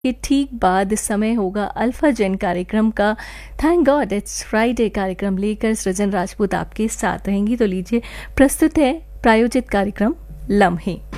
के ठीक बाद समय होगा अल्फा जेन कार्यक्रम का। थैंक गॉड इट्स फ्राइडे कार्यक्रम लेकर सृजन राजपूत आपके साथ रहेंगी। तो लीजिए प्रस्तुत है प्रायोजित कार्यक्रम लम्हे।